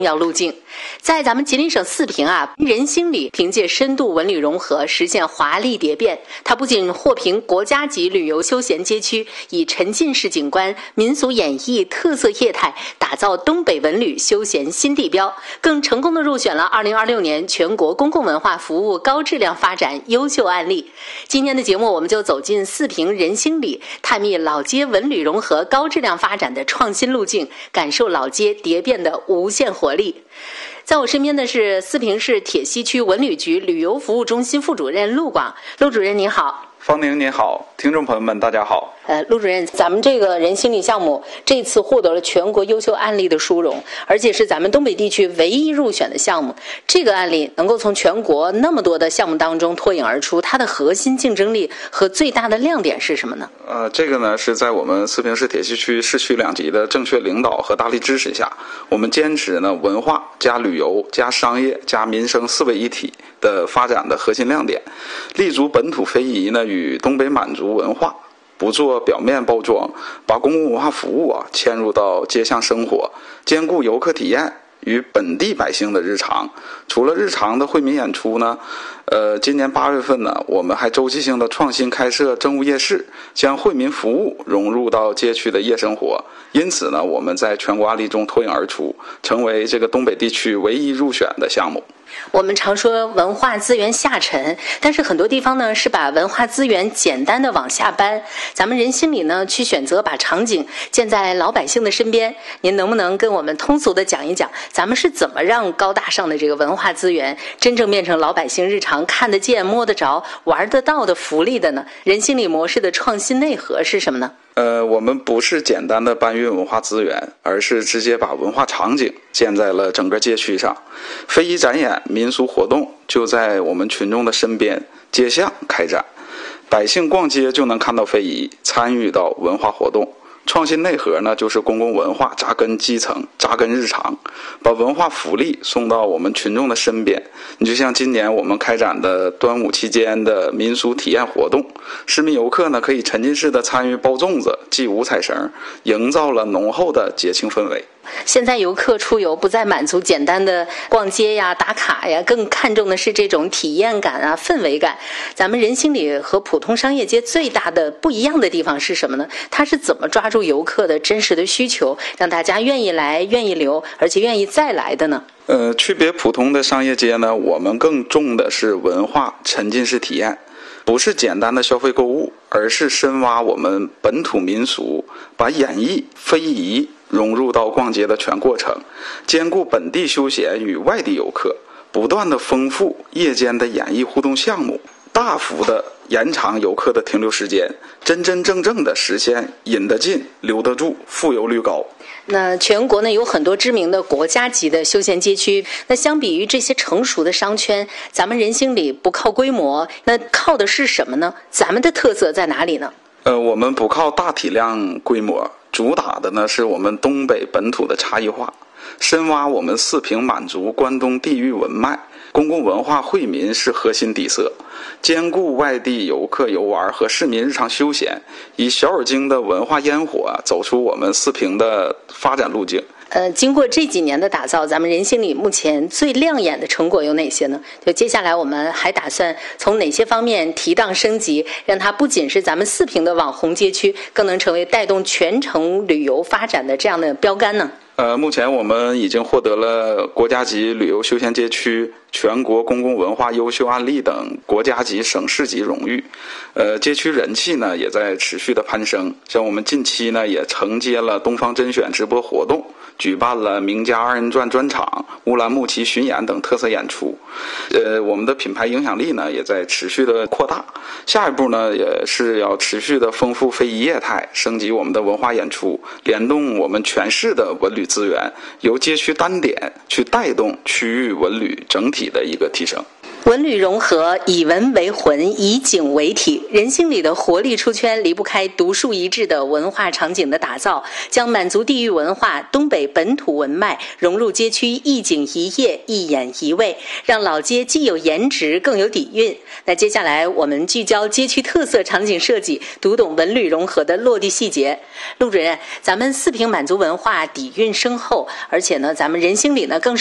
要路径。在咱们吉林省四平仁兴里凭借深度文旅融合实现华丽蝶变，它不仅获评国家级旅游休闲街区，以沉浸式景观、民俗演绎、特色业态打造东北文旅休闲新地标，更成功地入选了2026年全国公共文化服务高质量发展优秀案例。今天的节目我们就走进四平仁兴里，探秘老街文旅融合高质量发展的创新路径，感受老街蝶变的无限活力。在我身边的是四平市铁西区文旅局旅游服务中心副主任陆广。陆主任您好。 方宁您好，听众朋友们大家好。 陆主任，咱们这个仁兴里项目这次获得了全国优秀案例的殊荣，而且是咱们东北地区唯一入选的项目。这个案例能够从全国那么多的项目当中脱颖而出，它的核心竞争力和最大的亮点是什么呢？ 这个呢是在我们四平市铁西区市区两级的正确领导和大力支持下，我们坚持呢文化加旅游加商业加民生四位一体的发展的核心亮点，立足本土非遗呢与东北满族文化，不做表面包装，把公共文化服务嵌入到街巷生活，兼顾游客体验与本地百姓的日常。除了日常的惠民演出呢，今年8月份呢，我们还周期性的创新开设政务夜市，将惠民服务融入到街区的夜生活。因此呢，我们在全国案例中脱颖而出，成为这个东北地区唯一入选的项目。 我们常说文化资源下沉，但是很多地方呢是把文化资源简单的往下搬。咱们仁兴里呢去选择把场景建在老百姓的身边，您能不能跟我们通俗的讲一讲，咱们是怎么让高大上的这个文化资源真正变成老百姓日常看得见、摸得着、玩得到的福利的呢？仁兴里模式的创新内核是什么呢？ 我们不是简单的搬运文化资源，而是直接把文化场景建在了整个街区上。非遗展演、民俗活动就在我们群众的身边，街巷开展，百姓逛街就能看到非遗，参与到文化活动。创新内核呢，就是公共文化扎根基层、扎根日常，把文化福利送到我们群众的身边。你就像今年我们开展的端午期间的民俗体验活动，市民游客呢可以沉浸式的参与包粽子、系五彩绳，营造了浓厚的节庆氛围。 现在游客出游不再满足简单的逛街呀、打卡呀，更看重的是这种体验感氛围感。咱们仁兴里和普通商业街最大的不一样的地方是什么呢？它是怎么抓住游客的真实的需求，让大家愿意来、愿意留，而且愿意再来的呢？ 区别普通的商业街呢，我们更重的是文化沉浸式体验，不是简单的消费购物，而是深挖我们本土民俗，把演绎、非遗融入到逛街的全过程，兼顾本地休闲与外地游客，不断的丰富夜间的演艺互动项目，大幅的延长游客的停留时间，真真正正的实现引得进、留得住、复游率高。 那全国呢有很多知名的国家级的休闲街区，那相比于这些成熟的商圈，咱们仁兴里不靠规模，那靠的是什么呢？咱们的特色在哪里呢？ 我们不靠大体量规模，主打的呢是我们东北本土的差异化，深挖我们四平满族关东地域文脉，公共文化惠民是核心底色，兼顾外地游客游玩和市民日常休闲，以小而精的文化烟火走出我们四平的发展路径。 经过这几年的打造，咱们仁兴里目前最亮眼的成果有哪些呢？就接下来我们还打算从哪些方面提档升级，让它不仅是咱们四平的网红街区，更能成为带动全城旅游发展的这样的标杆呢？ 目前我们已经获得了国家级旅游休闲街区、全国公共文化优秀案例等国家级、省市级荣誉。街区人气呢也在持续的攀升。像我们近期呢也承接了东方甄选直播活动，举办了名家二人转专场、乌兰牧骑巡演等特色演出。我们的品牌影响力呢也在持续的扩大。下一步呢也是要持续的丰富非遗业态，升级我们的文化演出，联动我们全市的文旅资源，由街区单点去带动区域文旅整体的一个提升。 文旅融合，以文为魂，以景为体，人心里的活力出圈，离不开独树一帜的文化场景的打造，将满族地域文化、东北本土文脉融入街区，一景一夜，一眼一味，让老街既有颜值，更有底蕴。那接下来我们聚焦街区特色场景设计，读懂文旅融合的落地细节。陆主任，咱们四平满族文化底蕴深厚，而且呢，咱们人心里呢更是